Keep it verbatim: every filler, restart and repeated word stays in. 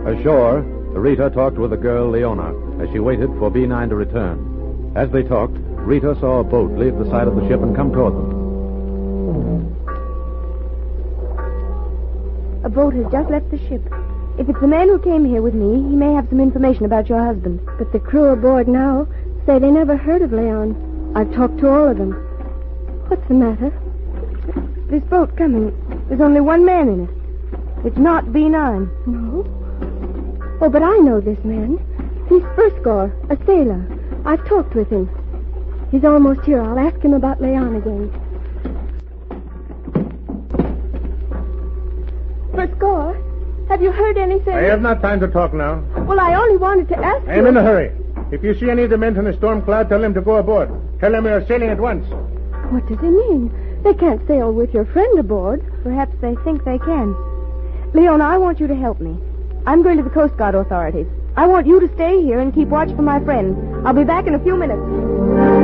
Ashore, Rita talked with the girl, Leona, as she waited for B nine to return. As they talked, Rita saw a boat leave the side of the ship and come toward them. A boat has just left the ship. If it's the man who came here with me, he may have some information about your husband. But the crew aboard now say they never heard of Leon. I've talked to all of them. What's the matter? This boat coming, there's only one man in it. It's not B nine. No? Oh, but I know this man. He's Furskor, a sailor. I've talked with him. He's almost here. I'll ask him about Leon again. Furskor, have you heard anything? I have not time to talk now. Well, I only wanted to ask you. I am in a hurry. If you see any of the men in the storm cloud, tell them to go aboard. Tell them we are sailing at once. What does he mean? They can't sail with your friend aboard. Perhaps they think they can. Leona, I want you to help me. I'm going to the Coast Guard authorities. I want you to stay here and keep watch for my friend. I'll be back in a few minutes.